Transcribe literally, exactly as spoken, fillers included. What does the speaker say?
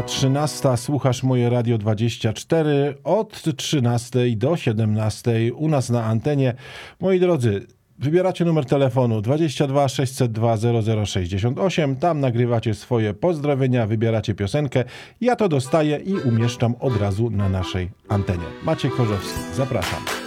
trzynasta. Słuchasz Moje Radio dwadzieścia cztery od trzynastej do siedemnastej u nas na antenie. Moi drodzy, wybieracie numer telefonu dwadzieścia dwa sześćset dwa zero zero sześćdziesiąt osiem. Tam nagrywacie swoje pozdrowienia, wybieracie piosenkę. Ja to dostaję i umieszczam od razu na naszej antenie. Maciek Chorzowski, zapraszam.